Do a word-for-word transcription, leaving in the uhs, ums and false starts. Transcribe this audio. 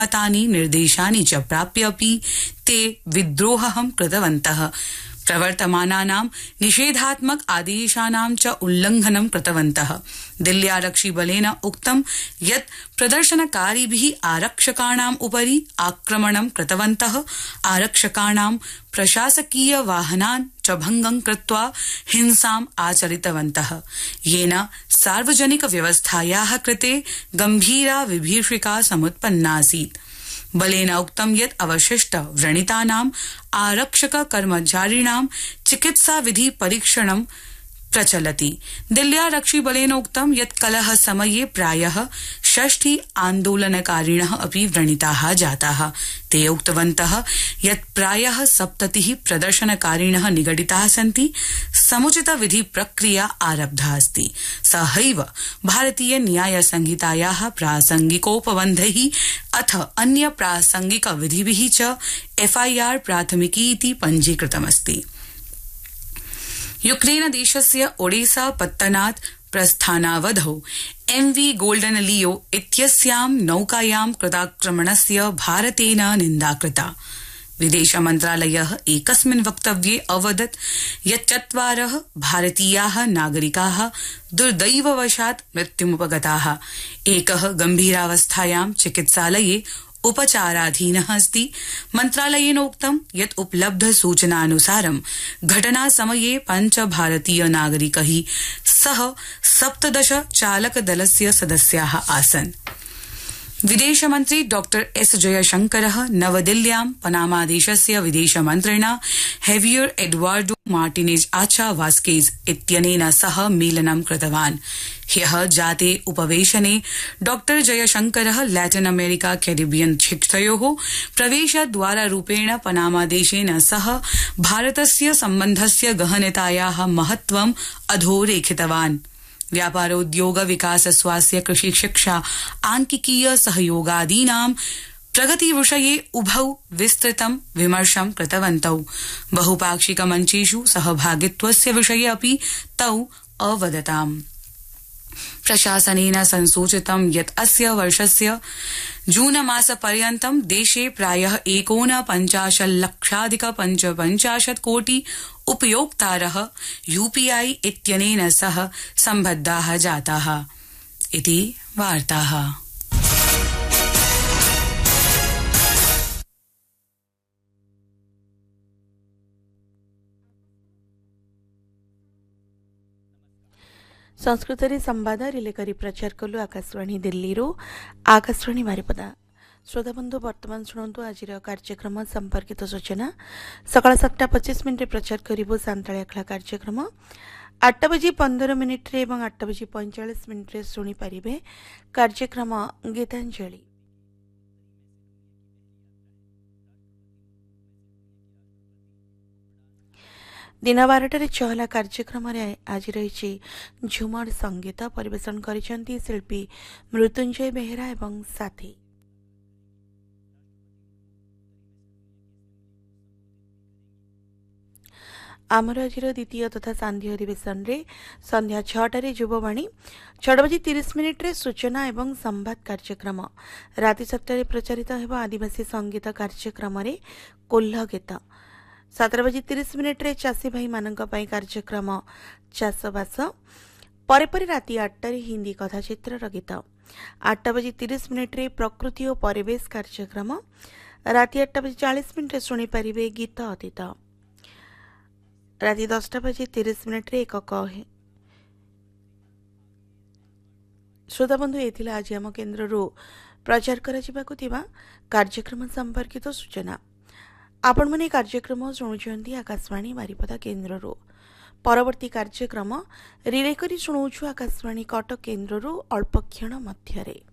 तानि निर्देशानि च प्राप्य अपि ते विद्रोहं कृतवन्तः। प्रवर्तमानानां निषेधात्मक आदेशानां च उल्लंघनं कृतवन्तः। दिल्ल्यारक्षिबलेन उक्तं यत् प्रदर्शनकारिभिः आरक्षकाणाम् उपरि आक्रमणं कृतवन्तः। आरक्षकाणां प्रशासकीय वाहनान् च भंगं कृत्वा हिंसाम् आचरितवन्तः, येन सार्वजनिक व्यवस्थायाः कृते गंभीरा विभीषिका समुत्पन्नासीत्। बलेन उक्तं यत् अवशिष्ट व्रणितानाम् आरक्षक कर्मचारिणां चिकित्सा विधि परीक्षणं प्रचलति। दिल्ल्यारक्षिबलेन उक्तं यत् कलह समये प्रायः षष्टि आन्दोलनकारिणः अपि व्रणिताः जाताः। ते उक्तवन्तः यत् प्रायः सप्ततिः प्रदर्शनकारिणः निगडिताः सन्ति। समुचित विधि प्रक्रिया आरब्धा अस्ति। सहैव भारतीय न्याय संहितायाः प्रासंगिकोपबन्धैः अथ अन्य प्रासंगिक विधिभिः च एफआईआर प्राथमिकी इति पञ्जीकृतमस्ति। यूक्रेन देशस्य ओडेसा पत्तनात् प्रस्थानावधौ एमवी गोल्डन लियो इत्यस्यां नौकायां कृताक्रमणस्य भारतेन निन्दा कृता। विदेश मन्त्रालयः एकस्मिन् वक्तव्ये अवदत् यत् चत्वारः भारतीयाः नागरिकाः दुर्दैववशात् मृत्युमुपगताः। एकः गम्भीरावस्थायां चिकित्सालये उपचाराधीनः अस्ति। मन्त्रालयेनोक्तं यत् उपलब्ध सूचनानुसारं घटनासमये पञ्च भारतीय नागरिकैः सह सप्तदश चालकदलस्य सदस्याः आसन्। विदेशमन्त्री डॉक्टर एस जयशंकरः नवदिल्ल्यां पनामादेशस्य विदेशमन्त्रिणा हेवियर एडवार्डो मार्टिनेज आचा वास्केज इत्यनेन सह मेलनं कृतवान्। ह्यः जाते उपवेशने डॉक्टर जयशंकरः लैटिन अमेरिका कैरिबियन क्षेत्रयोः प्रवेशद्वाररूपेण पनामादेशेन सह भारतस्य सम्बन्धस्य गहनतायाः महत्त्वम् अधोरेखितवान्। व्यापारोद्योग विकास स्वास्थ्य कृषि शिक्षा आंकिकीय सहयोगादीनां प्रगति विषये उभौ विस्तृतं विमर्शं कृतवन्तौ। बहुपाक्षिक मञ्चेषु सहभागित्वस्य विषये अपि तौ अवदताम्। प्रशासनेन संसूचितं यत् अस्य वर्षस्य जूनमासपर्यन्तं देशे प्रायः एकोनपञ्चाशल्लक्षाधिक पञ्चपञ्चाशत् कोटि उपयोक्तारः यूपीआई इत्यनेन सह सम्बद्धाः जाताः इति वार्ताः। संस्कृतरे संवाद रिलेकरी प्रचार कलु आकाशवाणी दिल्ली रो आकाशवाणी बारिपदा। श्रोता बंधु वर्तमान शुणु आज कार्यक्रम संपर्कित सूचना। सकाळ सातटा पच्चीस मिनिट प्रचार करिबो सांताळी आखला कार्यक्रम। आठ बजे पंदर मिनिट रे एवं आठ बजे पैंचाश मिनिट रे सुनी पारिबे कार्यक्रम गीतांजलि। दिन बारटार चहला कार्यक्रम आज रही झुमर संगीत परिवेशन करिसेंती शिल्पी मृत्युंजय बेहेरा एवं साथी। आमर आज द्वितीय तथा सांध्य अधिवेशन रे संध्या छटारे युववाणी छह बजे तीस मिनिट रे सूचना एवं संवाद कार्यक्रम। राति सातटारे प्रचारित हेब आदिवासी संगीत कार्यक्रम रे कोल्ह गीत। सात बजे तीस मिनिट रे चाषी भाई मानक पई कार्यक्रम चाषबास। परे परे राति आठटारे हिंदी कथाचित्र गीत। आठ बजे तीस मिनिट रे प्रकृति और परिवेश कार्यक्रम। राति आठ बजे चालीस मिनिट रे सुनी पारिबे गीत अतीत। राति दसटा बजे तीस मिनिट रे एक कहे। श्रोता बंधु एथिला आज आम केन्द्र रो प्रचार करा जिबाकु थिबा कार्यक्रम संपर्कित सूचना। आपण माने कार्यक्रम शुणुचंती आकाशवाणी बारिपदा केन्द्र रो। परवर्ती कार्यक्रम रिले करी शुणुछु आकाशवाणी कटक केन्द्र रो अल्प क्षण मध्यरे।